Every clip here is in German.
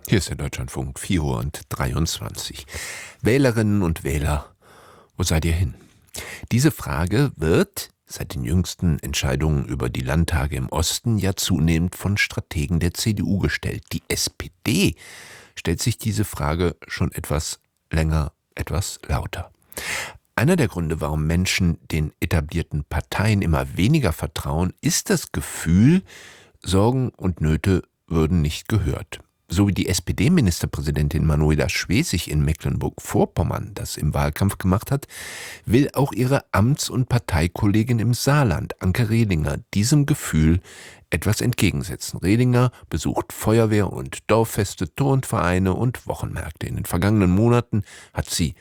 Hier ist der Deutschlandfunk, 4:23 Uhr. Wählerinnen und Wähler, wo seid ihr hin? Diese Frage wird seit den jüngsten Entscheidungen über die Landtage im Osten ja zunehmend von Strategen der CDU gestellt. Die SPD stellt sich diese Frage schon etwas länger, etwas lauter. Einer der Gründe, warum Menschen den etablierten Parteien immer weniger vertrauen, ist das Gefühl, Sorgen und Nöte würden nicht gehört. So wie die SPD-Ministerpräsidentin Manuela Schwesig in Mecklenburg-Vorpommern das im Wahlkampf gemacht hat, will auch ihre Amts- und Parteikollegin im Saarland, Anke Rehlinger, diesem Gefühl etwas entgegensetzen. Rehlinger besucht Feuerwehr- und Dorffeste, Turnvereine und Wochenmärkte. In den vergangenen Monaten hat sie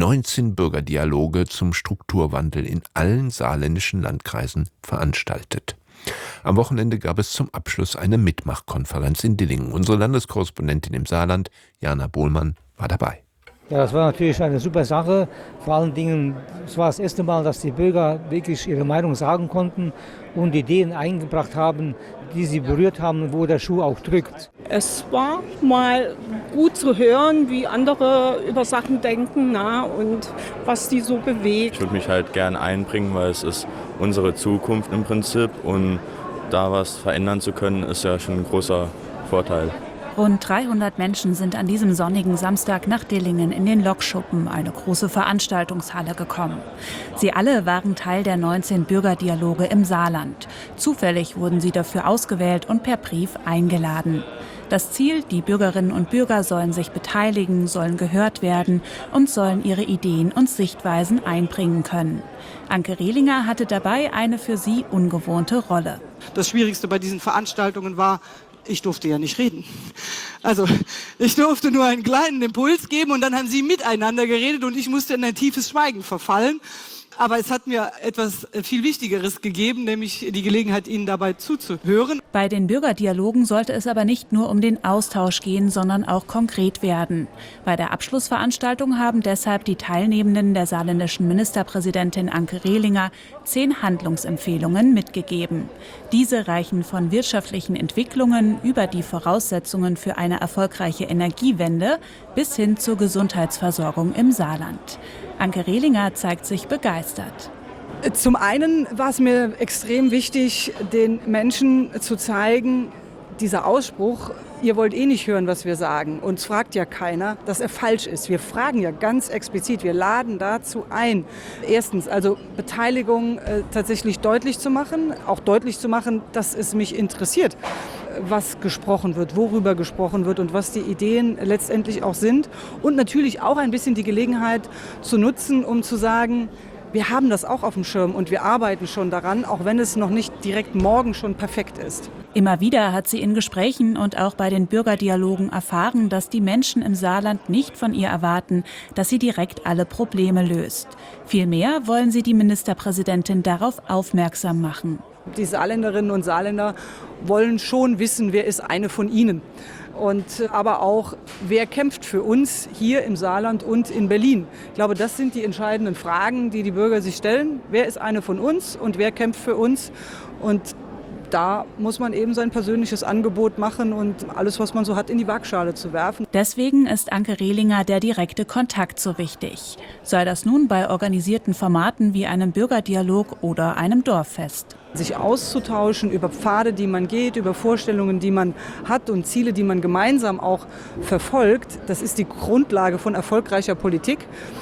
19 Bürgerdialoge zum Strukturwandel in allen saarländischen Landkreisen veranstaltet. Am Wochenende gab es zum Abschluss eine Mitmachkonferenz in Dillingen. Unsere Landeskorrespondentin im Saarland, Jana Bohlmann, war dabei. Ja, das war natürlich eine super Sache. Vor allen Dingen, es war das erste Mal, dass die Bürger wirklich ihre Meinung sagen konnten und Ideen eingebracht haben, die sie berührt haben, wo der Schuh auch drückt. Es war mal gut zu hören, wie andere über Sachen denken, und was die so bewegt. Ich würde mich halt gern einbringen, weil es ist unsere Zukunft im Prinzip und da was verändern zu können, ist ja schon ein großer Vorteil. Rund 300 Menschen sind an diesem sonnigen Samstag nach Dillingen in den Lokschuppen, eine große Veranstaltungshalle, gekommen. Sie alle waren Teil der 19 Bürgerdialoge im Saarland. Zufällig wurden sie dafür ausgewählt und per Brief eingeladen. Das Ziel, die Bürgerinnen und Bürger sollen sich beteiligen, sollen gehört werden und sollen ihre Ideen und Sichtweisen einbringen können. Anke Rehlinger hatte dabei eine für sie ungewohnte Rolle. Das Schwierigste bei diesen Veranstaltungen war, ich durfte ja nicht reden. Also ich durfte nur einen kleinen Impuls geben und dann haben sie miteinander geredet und ich musste in ein tiefes Schweigen verfallen. Aber es hat mir etwas viel Wichtigeres gegeben, nämlich die Gelegenheit, Ihnen dabei zuzuhören. Bei den Bürgerdialogen sollte es aber nicht nur um den Austausch gehen, sondern auch konkret werden. Bei der Abschlussveranstaltung haben deshalb die Teilnehmenden der saarländischen Ministerpräsidentin Anke Rehlinger 10 Handlungsempfehlungen mitgegeben. Diese reichen von wirtschaftlichen Entwicklungen über die Voraussetzungen für eine erfolgreiche Energiewende bis hin zur Gesundheitsversorgung im Saarland. Anke Rehlinger zeigt sich begeistert. Zum einen war es mir extrem wichtig, den Menschen zu zeigen, dieser Ausspruch, ihr wollt eh nicht hören, was wir sagen, uns fragt ja keiner, dass er falsch ist. Wir fragen ja ganz explizit, wir laden dazu ein. Erstens, also Beteiligung tatsächlich deutlich zu machen, auch deutlich zu machen, dass es mich interessiert, was gesprochen wird, worüber gesprochen wird und was die Ideen letztendlich auch sind. Und natürlich auch ein bisschen die Gelegenheit zu nutzen, um zu sagen, wir haben das auch auf dem Schirm und wir arbeiten schon daran, auch wenn es noch nicht direkt morgen schon perfekt ist. Immer wieder hat sie in Gesprächen und auch bei den Bürgerdialogen erfahren, dass die Menschen im Saarland nicht von ihr erwarten, dass sie direkt alle Probleme löst. Vielmehr wollen sie die Ministerpräsidentin darauf aufmerksam machen. Die Saarländerinnen und Saarländer wollen schon wissen, wer ist eine von ihnen. Und aber auch, wer kämpft für uns hier im Saarland und in Berlin. Ich glaube, das sind die entscheidenden Fragen, die die Bürger sich stellen. Wer ist eine von uns und wer kämpft für uns? Und da muss man eben sein persönliches Angebot machen und alles, was man so hat, in die Waagschale zu werfen. Deswegen ist Anke Rehlinger der direkte Kontakt so wichtig. Sei das nun bei organisierten Formaten wie einem Bürgerdialog oder einem Dorffest. Sich auszutauschen über Pfade, die man geht, über Vorstellungen, die man hat und Ziele, die man gemeinsam auch verfolgt, das ist die Grundlage von erfolgreicher Politik.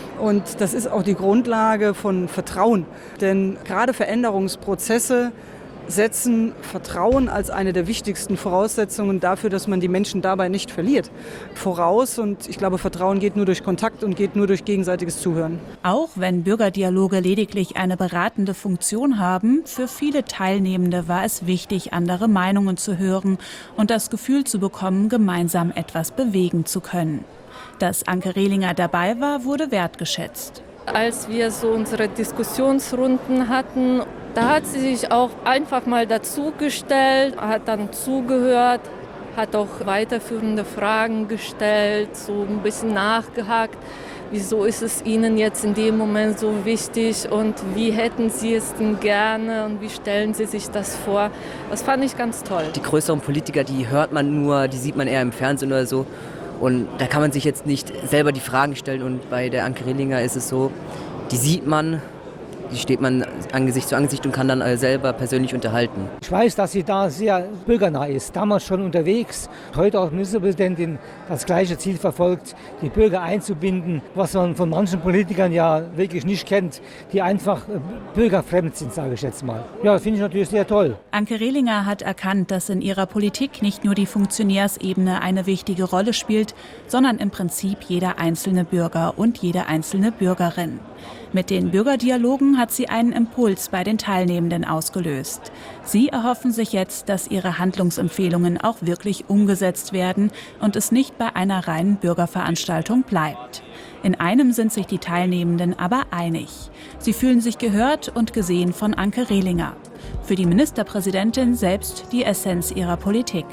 Und das ist auch die Grundlage von Vertrauen. Denn gerade Veränderungsprozesse setzen Vertrauen als eine der wichtigsten Voraussetzungen dafür, dass man die Menschen dabei nicht verliert, voraus. Und ich glaube, Vertrauen geht nur durch Kontakt und geht nur durch gegenseitiges Zuhören. Auch wenn Bürgerdialoge lediglich eine beratende Funktion haben, für viele Teilnehmende war es wichtig, andere Meinungen zu hören und das Gefühl zu bekommen, gemeinsam etwas bewegen zu können. Dass Anke Rehlinger dabei war, wurde wertgeschätzt. Als wir so unsere Diskussionsrunden hatten, da hat sie sich auch einfach mal dazugestellt, hat dann zugehört, hat auch weiterführende Fragen gestellt, so ein bisschen nachgehakt. Wieso ist es Ihnen jetzt in dem Moment so wichtig und wie hätten Sie es denn gerne und wie stellen Sie sich das vor? Das fand ich ganz toll. Die größeren Politiker, die hört man nur, die sieht man eher im Fernsehen oder so. Und da kann man sich jetzt nicht selber die Fragen stellen. Und bei der Anke Rehlinger ist es so, die sieht man, die steht man Angesicht zu Angesicht und kann dann selber persönlich unterhalten. Ich weiß, dass sie da sehr bürgernah ist, damals schon unterwegs, heute auch Ministerpräsidentin das gleiche Ziel verfolgt, die Bürger einzubinden, was man von manchen Politikern ja wirklich nicht kennt, die einfach bürgerfremd sind, sage ich jetzt mal. Ja, finde ich natürlich sehr toll. Anke Rehlinger hat erkannt, dass in ihrer Politik nicht nur die Funktionärsebene eine wichtige Rolle spielt, sondern im Prinzip jeder einzelne Bürger und jede einzelne Bürgerin. Mit den Bürgerdialogen hat sie einen Impuls bei den Teilnehmenden ausgelöst. Sie erhoffen sich jetzt, dass ihre Handlungsempfehlungen auch wirklich umgesetzt werden und es nicht bei einer reinen Bürgerveranstaltung bleibt. In einem sind sich die Teilnehmenden aber einig. Sie fühlen sich gehört und gesehen von Anke Rehlinger. Für die Ministerpräsidentin selbst die Essenz ihrer Politik.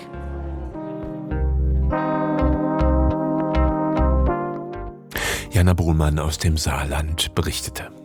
Jana Bruhlmann aus dem Saarland berichtete.